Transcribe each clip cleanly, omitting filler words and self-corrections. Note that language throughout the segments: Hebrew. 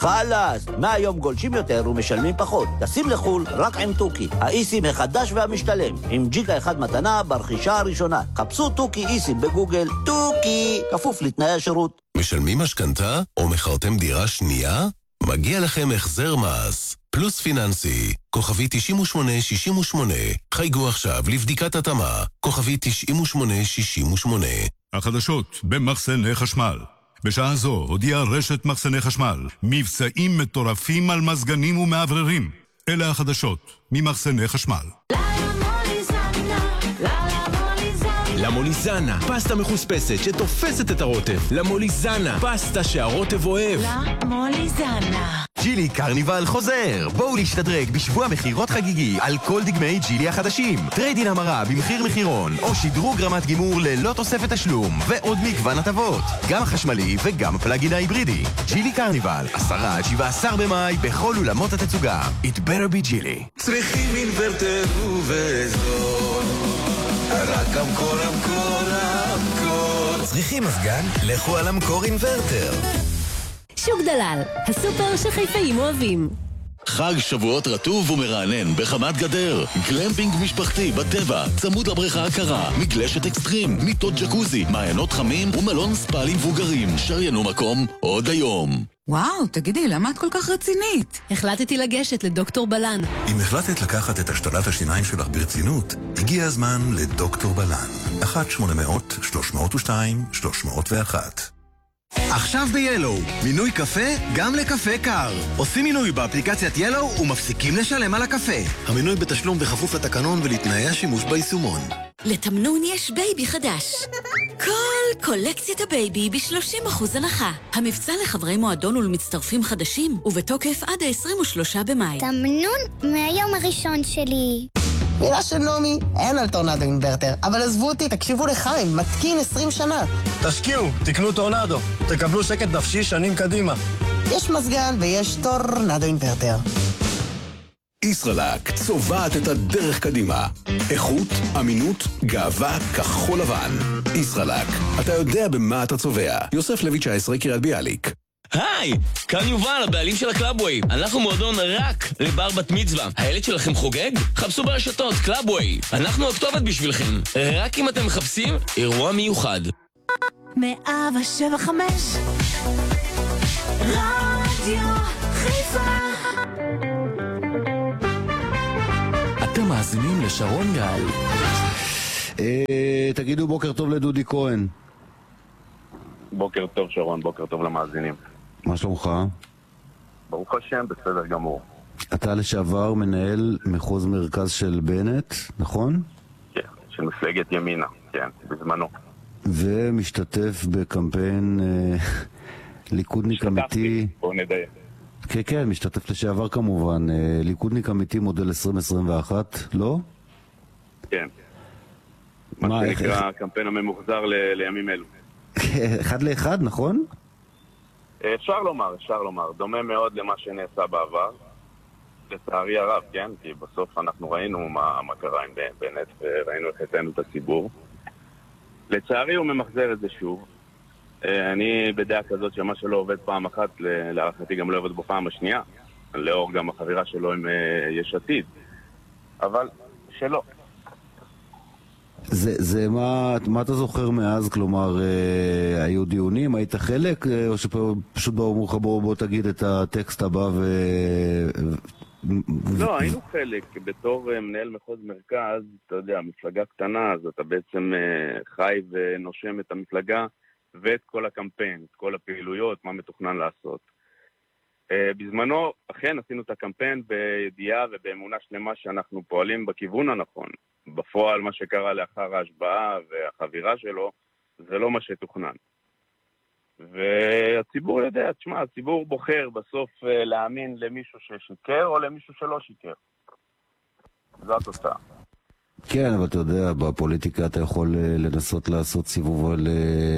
חלאס, מהיום גולשים יותר ומשלמים פחות. טסים לחול רק עם טוקי, האיסים החדש והמשתלם, עם ג'יגה אחד מתנה ברכישה הראשונה. חפשו טוקי איסים בגוגל, טוקי, כפוף לתנאי השירות. משלמים משכנתה או מכרתם דירה שנייה? מגיע לכם החזר מס. פלוס פיננסי, כוכבי 9868. חייגו עכשיו לבדיקת התאמה, כוכבי 9868. החדשות במחסני חשמל. בשעה זו הודיעה רשת מחסני חשמל מבצעים מטורפים על מזגנים ומעבררים. אלה החדשות ממחסני חשמל. למוליזנה, פסטה מחוספסת שתופסת את הרוטב. למוליזנה, פסטה שהרוטב אוהב. למוליזנה. ג'ילי קרניבל חוזר. בואו להשתדרג בשבוע מחירות חגיגי על כל דגמי ג'ילי החדשים. טריידין המרה במחיר מחירון, או שדרוג רמת גימור ללא תוספת תשלום, ועוד מגוון הטבות. גם החשמלי וגם הפלאגין ההיברידי. ג'ילי קרניבל, 10-17 במאי בכל אולמות התצוגה. It better be ג'ילי. צריכים אינוורטר ובזול, רק המקור. צריכים מזגן? לכו על המקור אינוורטר. שוק דלל, הסופר שחיפאים אוהבים. חג שבועות רטוב ומרענן בחמת גדר. גלמפינג משפחתי בטבע, צמוד לבריכה הקרה, מגלשת אקסטרים, מיטות ג'קוזי, מעיינות חמים ומלון ספא למבוגרים. שריינו מקום עוד היום. וואו, תגידי, למה את כל כך רצינית? החלטתי לגשת לדוקטור בלן. אם החלטת לקחת את השתלת השיניים שלך ברצינות, הגיע הזמן לדוקטור בלן. 1-800-302-301. עכשיו ב-Yellow, מינוי קפה גם לקפה קר. עושים מינוי באפליקציית Yellow ומפסיקים לשלם על הקפה. המינוי בתשלום בכפוף לתקנון ולתנאי השימוש ביישומון. לתמנון יש בייבי חדש. כל קולקציית הבייבי ב-30% הנחה. המבצע לחברי מועדון ולמצטרפים חדשים, ובתוקף עד ה-23 במאי. תמנון מהיום הראשון שלי. מילה של נומי, אין על טורנדו אינברטר, אבל עזבו אותי, תקשיבו לחיים, מתקין 20 שנה. תשקיעו, תקנו טורנדו, תקבלו שקט נפשי שנים קדימה. יש מזגן ויש טורנדו אינברטר. ישראלק צובעת את הדרך קדימה. איכות, אמינות, גאווה, כחול לבן. ישראלק, אתה יודע במה אתה צובע. יוסף לוי 19, קריית ביאליק. היי, כאן יובל, הבעלים של הקלאבווי. אנחנו מועדון רק לבר בת מצווה. הילד שלכם חוגג? חפשו ברשתות, קלאבווי. אנחנו הכתובת בשבילכם. רק אם אתם מחפשים אירוע מיוחד. 107.5 רדיו חיפה. אתם מאזינים לשרון גל. תגידו בוקר טוב לדודי כהן. בוקר טוב שרון, בוקר טוב למאזינים. מה שלומך? ברוך השם, בסדר גמור. אתה לשעבר מנהל מחוז מרכז של בנט, נכון? כן, של מפלגת ימינה, כן, בזמנו. ומשתתף בקמפיין ליכודניק אמיתי. בואו נדייק. כן, כן, משתתף לשעבר כמובן. ליכודניק אמיתי מודל 2021, לא? כן. מה שנקרא הקמפיין הממוחזר לימים אלו. אחד לאחד, נכון? אפשר לומר. דומה מאוד למה שנעשה בעבר. לצערי הרב, כן? כי בסוף אנחנו ראינו מה קרה עם בנט, וראינו איך הצענו את הציבור. לצערי הוא ממחזר את זה שוב. אני בדעה כזאת שמה שלא עובד פעם אחת, להערכתי גם לא עובד בפעם השנייה. לאור גם החבירה שלו עם יש עתיד. אבל שלא. זה מה אתה זוכר מאז? כלומר, היו דיונים, היית חלק, או שפשוט באו לך בוא תגיד את הטקסט הבא לא, היינו חלק. בתור מנהל מחוז מרכז, אתה יודע, מפלגה קטנה, אז אתה בעצם חי ונושם את המפלגה ואת כל הקמפיין, את כל הפעילויות, מה מתוכנן לעשות. בזמנו, אכן עשינו את הקמפיין בידיעה ובאמונה שלמה שאנחנו פועלים בכיוון הנכון. בפועל מה שקרה לאחר ההשבעה והחבירה שלו, זה לא מה שתוכנן. והציבור יודע, תשמע, הציבור בוחר בסוף להאמין למישהו ששיקר או למישהו שלא שיקר. זו התוצאה. כן, אבל אתה יודע, בפוליטיקה אתה יכול לנסות לעשות סיבוב על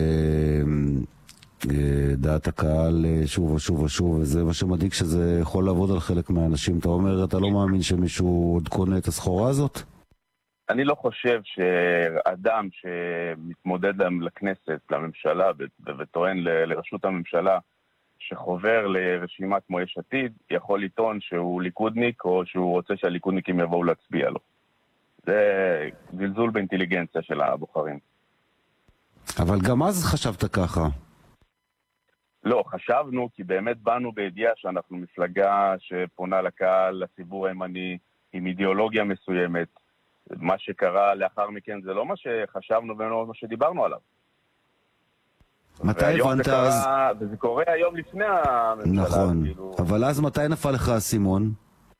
דעת הקהל שוב ושוב ושוב, וזה מה שמדאיג, שזה יכול לעבוד על חלק מהאנשים. אתה אומר, אתה לא מאמין שמישהו עוד קונה את הסחורה הזאת? אני לא חושב שאדם שמתמודד לכנסת, לממשלה, וטוען לראשות הממשלה, שחובר לרשימה כמו יש עתיד יכול לטעון שהוא ליכודניק או שהוא רוצה שהליכודניקים יבואו להצביע לו. זה זלזול באינטליגנציה של הבוחרים. אבל גם אז חשבת ככה. לא, חשבנו כי באמת באנו בידיעה שאנחנו מפלגה שפונה לקהל, לציבור הימני, עם אידיאולוגיה מסוימת. מה שקרה לאחר מכן זה לא מה שחשבנו ולא מה שדיברנו עליו. מתי הבנת אז? וזה קורה היום לפני הממשלה. נכון, כאילו... אבל אז מתי נפל לך הסימון?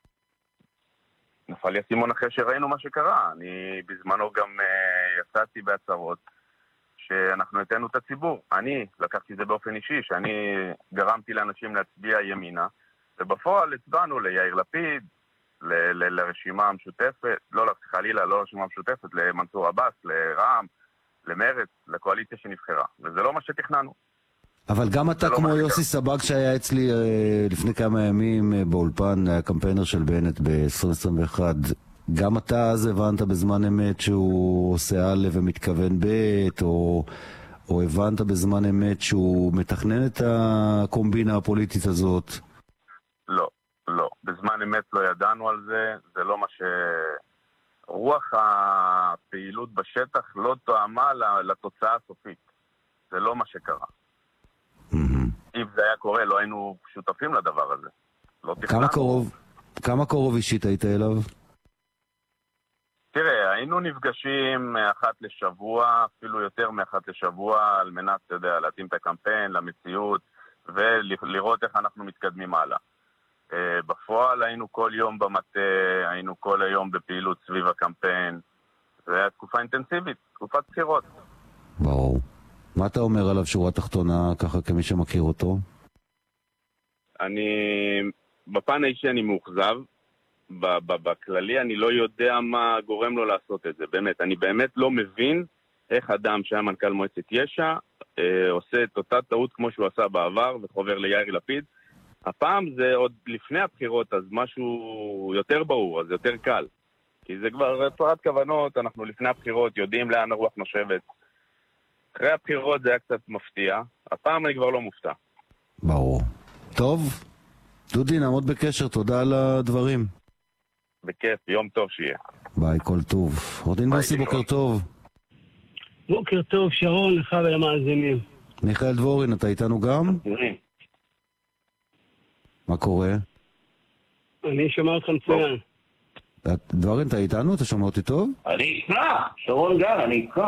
נפל לי הסימון אחרי שראינו מה שקרה. אני בזמנו גם יצאתי בהצהרות שאנחנו נתנו את הציבור. אני לקחתי את זה באופן אישי, שאני גרמתי לאנשים להצביע ימינה, ובפועל הצבענו ליאיר לפיד, לרשימה המשותפת, לא חלילה, לא לרשימה המשותפת, למנסור עבאס, לרע"מ, למרץ, לקואליציה שנבחרה. וזה לא מה שתכננו. אבל גם אתה כמו יוסי סבג שהיה אצלי לפני כמה ימים באולפן, הקמפיינר של בנט ב-2021, גם אתה אז הבנת בזמן אמת שהוא עושה א' ומתכוון ב', או הבנת בזמן אמת שהוא מתכנן את הקומבינה הפוליטית הזאת? לא, לא. בזמן אמת לא ידענו על זה, זה לא מה ש... רוח הפעילות בשטח לא תואמה לתוצאה הסופית. זה לא מה שקרה. אם זה היה קורה, לא היינו שותפים לדבר הזה. לא כמה קרוב אישית היית אליו? תראה, היינו נפגשים אחת לשבוע, אפילו יותר מאחת לשבוע, על מנת, אתה יודע, להתאים את הקמפיין למציאות, ולראות איך אנחנו מתקדמים הלאה. בפועל היינו כל יום במטה, היינו כל היום בפעילות סביב הקמפיין. זה היה תקופה אינטנסיבית, תקופת בחירות. ברור. מה אתה אומר עליו שורה תחתונה, ככה כמי שמכיר אותו? בפן האישי אני מאוכזב. בכללי אני לא יודע מה גורם לו לעשות את זה. באמת, אני באמת לא מבין איך אדם שהיה מנכ"ל מועצת יש"ע עושה את אותה טעות כמו שהוא עשה בעבר וחובר ליאיר לפיד. הפעם זה עוד לפני הבחירות, אז משהו יותר ברור, אז יותר קל. כי זה כבר הצהרת כוונות, אנחנו לפני הבחירות יודעים לאן הרוח נושבת. אחרי הבחירות זה היה קצת מפתיע, הפעם אני כבר לא מופתע. ברור. טוב, דודי, נעמוד בקשר, תודה על הדברים. בכיף, יום טוב שיהיה. ביי, כל טוב. עו"ד בוסי, בוקר טוב. בוקר טוב, שרון, לך ולמאזינים. מיכאל דבורין, אתה איתנו גם? מה קורה? אני שומע אותך מצוין. דבורין, אתה איתנו? אתה שומע אותי טוב? אני איתך, שרון גל, אני איתך.